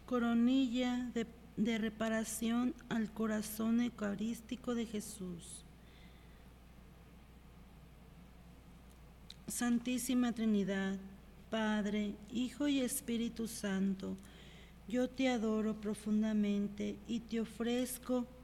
coronilla de reparación al corazón eucarístico de Jesús. Santísima Trinidad, Padre, Hijo y Espíritu Santo, yo te adoro profundamente y te ofrezco